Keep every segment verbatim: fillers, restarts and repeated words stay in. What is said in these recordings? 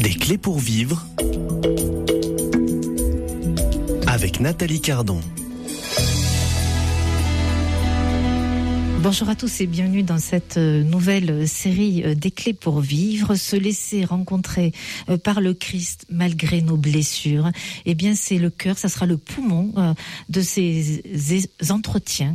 Les clés pour vivre avec Nathalie Cardon. Bonjour à tous et bienvenue dans cette nouvelle série des clés pour vivre. Se laisser rencontrer par le Christ malgré nos blessures, eh bien c'est le cœur, ça sera le poumon de ces entretiens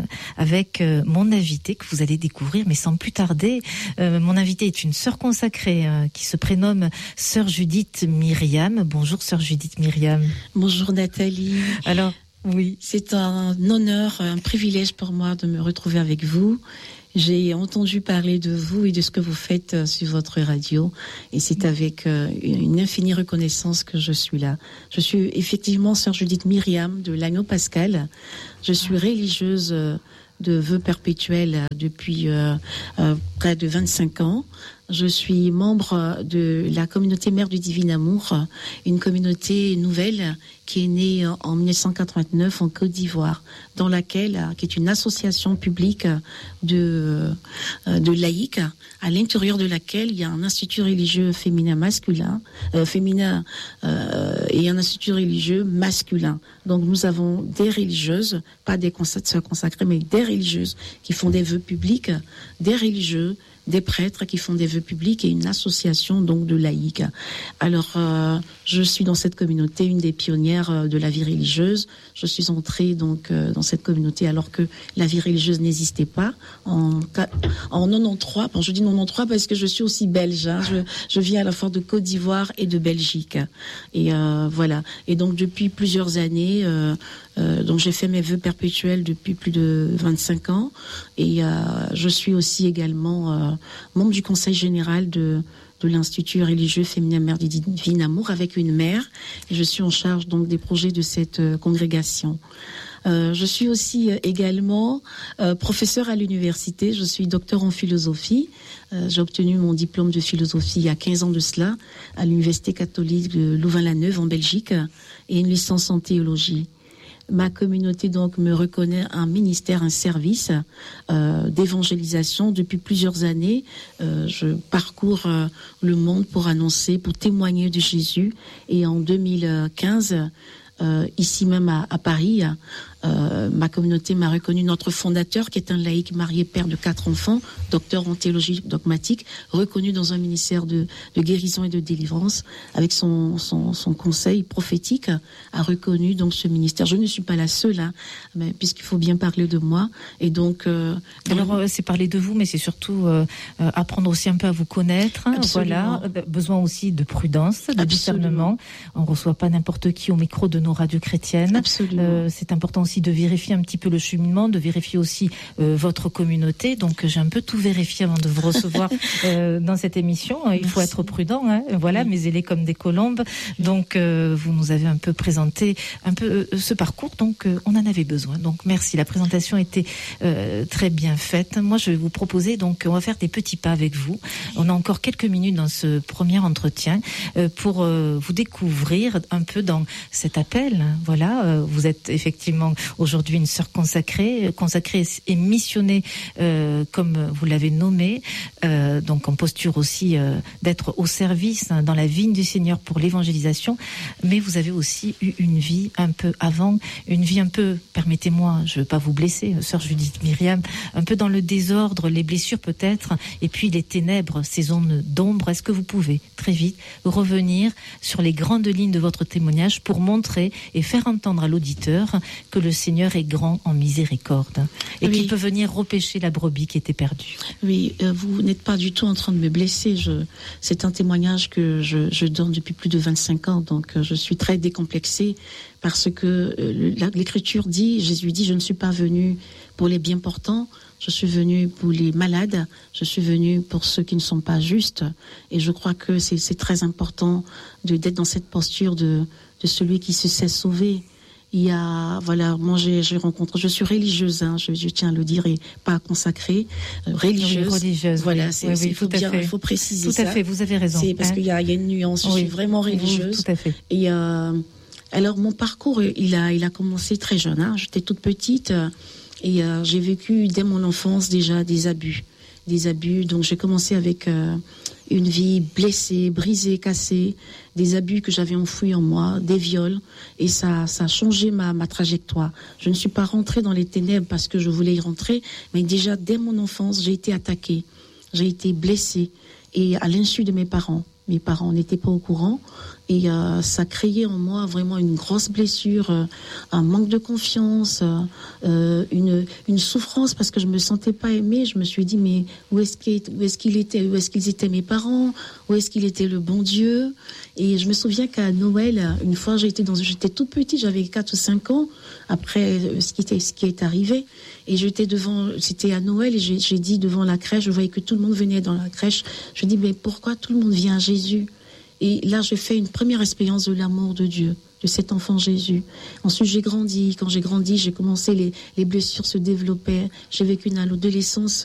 avec mon invité que vous allez découvrir, mais sans plus tarder. Mon invité est une sœur consacrée qui se prénomme Sœur Judith Myriam. Bonjour Sœur Judith Myriam. Bonjour Nathalie. Alors, oui. C'est un honneur, un privilège pour moi de me retrouver avec vous. J'ai entendu parler de vous et de ce que vous faites sur votre radio, et c'est avec une infinie reconnaissance que je suis là. Je suis effectivement Sœur Judith Myriam de l'Agneau Pascal. Je suis religieuse de vœux perpétuels depuis euh, euh, près de vingt-cinq ans. Je suis membre de la communauté Mère du Divin Amour, une communauté nouvelle qui est née en dix-neuf cent quatre-vingt-neuf en Côte d'Ivoire, dans laquelle, qui est une association publique de, de laïcs, à l'intérieur de laquelle il y a un institut religieux féminin masculin, euh, féminin euh, et un institut religieux masculin. Donc nous avons des religieuses, pas des consacrées, mais des religieuses qui font des vœux publics, des religieux, des prêtres qui font des vœux publics et une association donc de laïcs. Alors, euh, je suis dans cette communauté, une des pionnières de la vie religieuse. Je suis entrée donc euh, dans cette communauté alors que la vie religieuse n'existait pas en en quatre-vingt-treize. Bon, je dis quatre-vingt-treize parce que je suis aussi belge. Hein. Je, je viens à la fois de Côte d'Ivoire et de Belgique. Et euh, voilà. Et donc depuis plusieurs années. Euh, Euh, donc j'ai fait mes vœux perpétuels depuis plus de vingt-cinq ans, et euh, je suis aussi également euh, membre du conseil général de de l'Institut religieux féminin Mère du Divin Amour avec une mère, et je suis en charge donc des projets de cette euh, congrégation. Euh, je suis aussi euh, également euh, professeure à l'université. Je suis docteur en philosophie. Euh, j'ai obtenu mon diplôme de philosophie il y a quinze ans de cela à l'université catholique de Louvain-la-Neuve en Belgique, et une licence en théologie. Ma communauté donc me reconnaît un ministère, un service euh, d'évangélisation depuis plusieurs années. Euh, je parcours euh, le monde pour annoncer, pour témoigner de Jésus. Et en deux mille quinze, euh, ici même à, à Paris, euh, ma communauté m'a reconnu notre fondateur, qui est un laïc marié, père de quatre enfants, docteur en théologie dogmatique, reconnu dans un ministère de, de guérison et de délivrance, avec son, son, son conseil prophétique, a reconnu donc ce ministère. Je ne suis pas la seule, hein, mais puisqu'il faut bien parler de moi. Et donc, euh, alors euh, c'est parler de vous, mais c'est surtout euh, euh, apprendre aussi un peu à vous connaître. Hein, voilà, euh, besoin aussi de prudence, de discernement. On reçoit pas n'importe qui au micro de nos radios chrétiennes. Absolument. Euh, c'est important aussi de vérifier un petit peu le cheminement, de vérifier aussi euh, votre communauté. Donc j'ai un peu tout vérifié avant de vous recevoir euh, dans cette émission. Il Merci. Faut être prudent, hein. Voilà, oui. Mais zélés comme des colombes. Donc euh, vous nous avez un peu présenté un peu euh, ce parcours, donc euh, on en avait besoin. Donc merci, la présentation était euh, très bien faite. Moi je vais vous proposer, donc on va faire des petits pas avec vous. On a encore quelques minutes dans ce premier entretien euh, pour euh, vous découvrir un peu dans cet appel. Voilà, euh, vous êtes effectivement aujourd'hui une sœur consacrée, consacrée et missionnée, euh, comme vous l'avez nommé, euh, donc en posture aussi euh, d'être au service hein, dans la vigne du Seigneur pour l'évangélisation. Mais vous avez aussi eu une vie un peu avant, une vie un peu, permettez-moi, je ne veux pas vous blesser, sœur Judith Myriam, un peu dans le désordre, les blessures peut-être, et puis les ténèbres, ces zones d'ombre. Est-ce que vous pouvez très vite revenir sur les grandes lignes de votre témoignage pour montrer et faire entendre à l'auditeur que le Seigneur est grand en miséricorde et oui. Qu'il peut venir repêcher la brebis qui était perdue. Oui, euh, vous n'êtes pas du tout en train de me blesser. Je, c'est un témoignage que je, je donne depuis plus de vingt-cinq ans, donc euh, je suis très décomplexée parce que euh, l'Écriture dit, Jésus dit, je ne suis pas venu pour les bien portants, je suis venu pour les malades, je suis venu pour ceux qui ne sont pas justes. Et je crois que c'est, c'est très important de, d'être dans cette posture de, de celui qui se sait sauver. Il y a, voilà, moi j'ai, j'ai rencontré, je suis religieuse, hein, je, je tiens à le dire, et pas consacrée, euh, religieuse. Oui, religieuse. Voilà, oui, c'est, oui, c'est, oui, il faut bien, il faut préciser tout ça. Tout à fait, vous avez raison. C'est parce hein. qu'il y a, il y a une nuance. Je oui. suis vraiment religieuse. Oui, tout à fait. Et euh, alors mon parcours, il a, il a commencé très jeune. Hein, j'étais toute petite euh, et euh, j'ai vécu dès mon enfance déjà des abus, des abus. Donc j'ai commencé avec euh, une vie blessée, brisée, cassée, des abus que j'avais enfouis en moi, des viols, et ça, ça a changé ma, ma trajectoire. Je ne suis pas rentrée dans les ténèbres parce que je voulais y rentrer, mais déjà dès mon enfance, j'ai été attaquée, j'ai été blessée, et à l'insu de mes parents. Mes parents n'étaient pas au courant, et euh, ça créait en moi vraiment une grosse blessure, euh, un manque de confiance, euh, une, une souffrance parce que je me sentais pas aimée. Je me suis dit mais où est-ce qu'il, où est-ce qu'il était, où est-ce qu'ils étaient mes parents, où est-ce qu'il était le bon Dieu. Et je me souviens qu'à Noël, une fois j'étais dans, j'étais toute petite, j'avais quatre ou cinq ans après ce qui était, ce qui est arrivé, et j'étais devant, c'était à Noël, et j'ai, j'ai dit devant la crèche, je voyais que tout le monde venait dans la crèche. Je dis mais pourquoi tout le monde vient à Jésus? Et là, j'ai fait une première expérience de l'amour de Dieu, de cet enfant Jésus. Ensuite, j'ai grandi. Quand j'ai grandi, j'ai commencé, les, les blessures se développaient. J'ai vécu une adolescence